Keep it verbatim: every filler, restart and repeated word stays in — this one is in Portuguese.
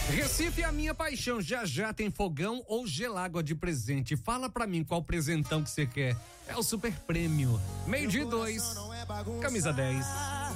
Recife é a minha paixão, já já tem fogão ou gelágua de presente. Fala pra mim qual presentão que você quer. É o Super Prêmio. Meio de dois, camisa dez.